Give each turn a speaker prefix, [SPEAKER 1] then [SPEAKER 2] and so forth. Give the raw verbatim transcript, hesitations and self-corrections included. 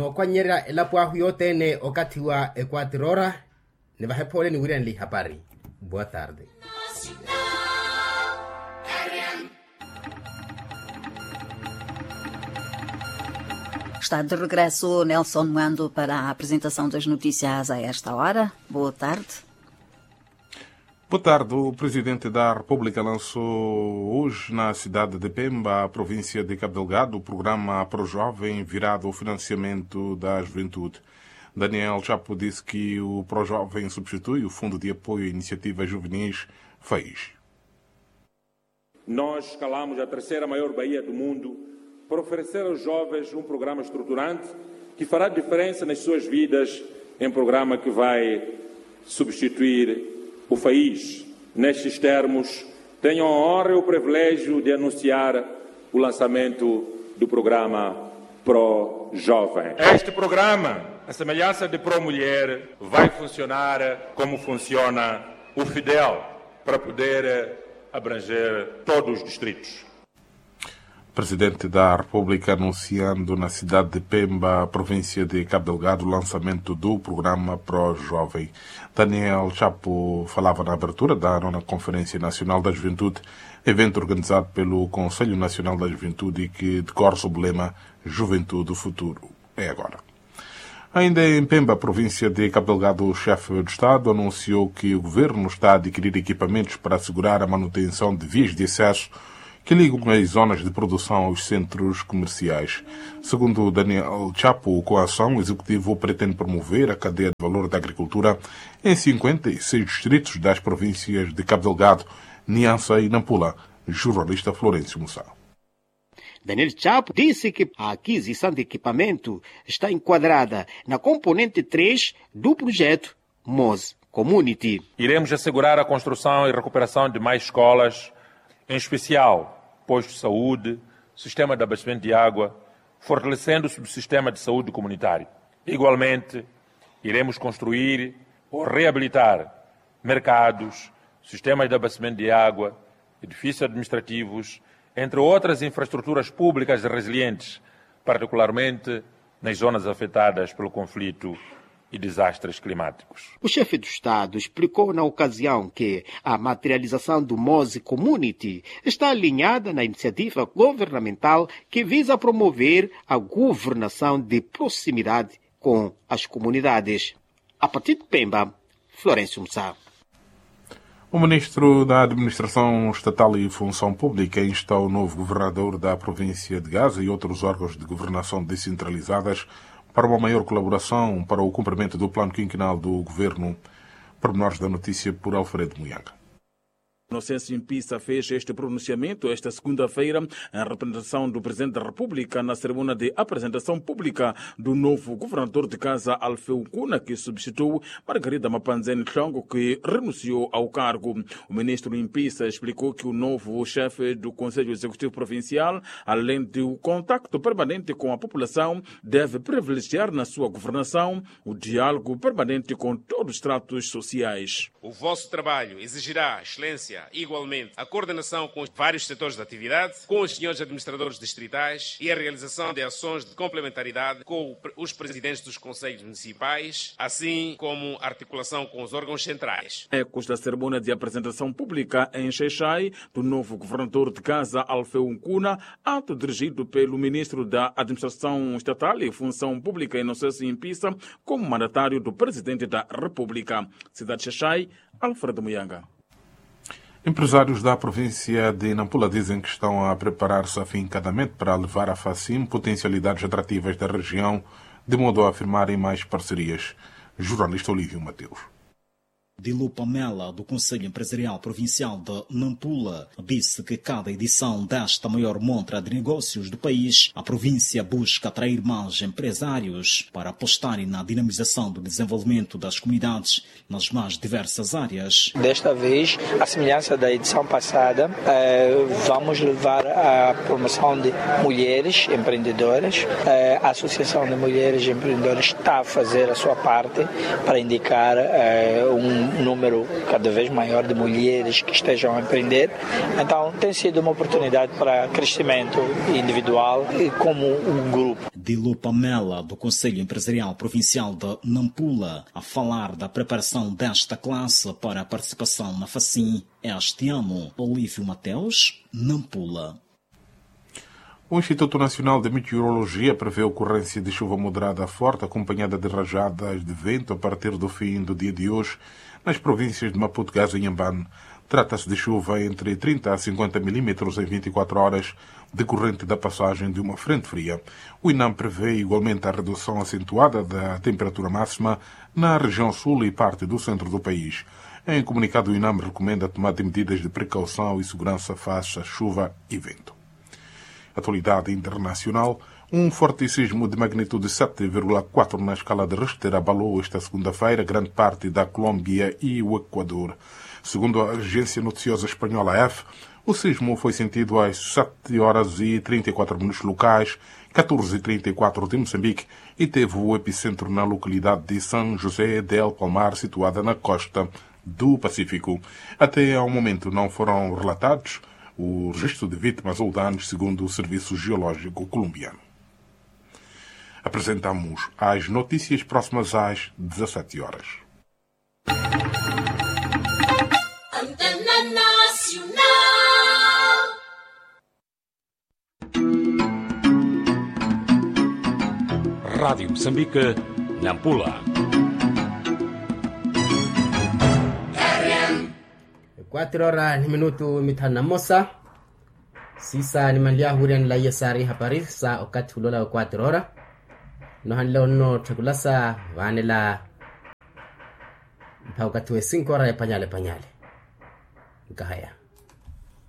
[SPEAKER 1] no kwanyera elapo ahu yote ne wakati wa Ekwatirora ni vahepole ni William Lee habari. Boa tarde.
[SPEAKER 2] Está de regresso Nelson Mwando para a apresentação das notícias a esta hora. Boa tarde.
[SPEAKER 3] Boa tarde. O Presidente da República lançou hoje na cidade de Pemba, província de Cabo Delgado, o programa Pro Jovem virado ao financiamento da juventude. Daniel Chapo disse que o Pro Jovem substitui o Fundo de Apoio a Iniciativas Juvenis, F A I S.
[SPEAKER 4] Nós escalamos a terceira maior baía do mundo para oferecer aos jovens um programa estruturante que fará diferença nas suas vidas, em programa que vai substituir o F A I S. Nestes termos, tenho a honra e o privilégio de anunciar o lançamento do programa Pro Jovem. Este programa, a semelhança de Pro Mulher, vai funcionar como funciona o Fidel, para poder abranger todos os distritos.
[SPEAKER 3] Presidente da República anunciando na cidade de Pemba, província de Cabo Delgado, o lançamento do programa Pro Jovem. Daniel Chapo falava na abertura da nona Conferência Nacional da Juventude, evento organizado pelo Conselho Nacional da Juventude e que decorre sob o lema Juventude, o futuro é agora. Ainda em Pemba, província de Cabo Delgado, o chefe de Estado anunciou que o governo está a adquirir equipamentos para assegurar a manutenção de vias de acesso que ligam as zonas de produção aos centros comerciais. Segundo Daniel Chapo, com a ação, o Executivo pretende promover a cadeia de valor da agricultura em cinquenta e seis distritos das províncias de Cabo Delgado, Niassa e Nampula. Jornalista Florencio Mussá.
[SPEAKER 5] Daniel Chapo disse que a aquisição de equipamento está enquadrada na componente três do projeto M O S Community.
[SPEAKER 4] Iremos assegurar a construção e recuperação de mais escolas, em especial postos de saúde, sistema de abastecimento de água, fortalecendo o subsistema de saúde comunitário. Igualmente, iremos construir ou reabilitar mercados, sistemas de abastecimento de água, edifícios administrativos, entre outras infraestruturas públicas resilientes, particularmente nas zonas afetadas pelo conflito e desastres climáticos.
[SPEAKER 5] O chefe do Estado explicou na ocasião que a materialização do M O S Community está alinhada na iniciativa governamental que visa promover a governação de proximidade com as comunidades. A partir de Pemba, Florencio Mussá.
[SPEAKER 3] O ministro da Administração Estatal e Função Pública insta o novo governador da província de Gaza e outros órgãos de governação descentralizadas para uma maior colaboração para o cumprimento do plano quinquenal do governo. Pormenores da notícia por Alfredo Muyanga.
[SPEAKER 6] Inocêncio Mpisa fez este pronunciamento esta segunda-feira em representação do Presidente da República na cerimônia de apresentação pública do novo governador de Gaza, Alfeu Nkuna, que substituiu Margarida Mapanzene Tlongo, que renunciou ao cargo. O ministro Mpisa explicou que o novo chefe do Conselho Executivo Provincial, além do contacto permanente com a população, deve privilegiar na sua governação o diálogo permanente com todos os estratos sociais.
[SPEAKER 7] O vosso trabalho exigirá excelência, igualmente, a coordenação com os vários setores de atividade, com os senhores administradores distritais e a realização de ações de complementaridade com os presidentes dos conselhos municipais, assim como articulação com os órgãos centrais.
[SPEAKER 6] Ecos da cerimônia de apresentação pública em Xai-Xai do novo governador de Gaza, Alfeu Nkuna, ato dirigido pelo ministro da Administração Estatal e Função Pública, Inocêncio Mpisa, como mandatário do presidente da República. Cidade de Xai-Xai, Alfredo Muyanga.
[SPEAKER 3] Empresários da província de Nampula dizem que estão a preparar-se afincadamente para levar a Facim potencialidades atrativas da região, de modo a afirmarem mais parcerias. Jornalista Olívio Mateus.
[SPEAKER 8] Dilu Pamela, do Conselho Empresarial Provincial de Nampula, disse que cada edição desta maior montra de negócios do país, a província busca atrair mais empresários para apostarem na dinamização do desenvolvimento das comunidades nas mais diversas áreas.
[SPEAKER 9] Desta vez, à semelhança da edição passada, eh, vamos levar a promoção de mulheres empreendedoras. Eh, a Associação de Mulheres Empreendedoras está a fazer a sua parte para indicar eh, um um número cada vez maior de mulheres que estejam a empreender. Então tem sido uma oportunidade para crescimento individual e como um grupo.
[SPEAKER 8] Dilu Pamela, do Conselho Empresarial Provincial de Nampula, a falar da preparação desta classe para a participação na FACIM este ano. Olívio Mateus, Nampula.
[SPEAKER 3] O Instituto Nacional de Meteorologia prevê a ocorrência de chuva moderada a forte, acompanhada de rajadas de vento a partir do fim do dia de hoje, nas províncias de Maputo, Gaza e Inhambane. Trata-se de chuva entre trinta a cinquenta milímetros em vinte e quatro horas, decorrente da passagem de uma frente fria. O INAM prevê igualmente a redução acentuada da temperatura máxima na região sul e parte do centro do país. Em comunicado, o INAM recomenda tomar medidas de precaução e segurança face a chuva e vento. Atualidade internacional. Um forte sismo de magnitude sete vírgula quatro na escala de Richter abalou esta segunda-feira grande parte da Colômbia e o Equador. Segundo a agência noticiosa espanhola A F, o sismo foi sentido às sete horas e trinta e quatro minutos locais, catorze e trinta e quatro de Moçambique, e teve o epicentro na localidade de São José del Palmar, situada na costa do Pacífico. Até ao momento não foram relatados o registro de vítimas ou danos, segundo o Serviço Geológico colombiano. Apresentamos as notícias próximas às dezassete horas.
[SPEAKER 10] Antena Nacional.
[SPEAKER 11] Rádio Moçambique, Nampula.
[SPEAKER 1] Quatro horas ni minuto mitano na mosa. Sisa ni mandia hurian la yesari habari sa wakati ulola wa quatro horas. No hanleo no tekulasa vanela mpaka tuwe cinco horas ya panyale panyale. Nkahaya.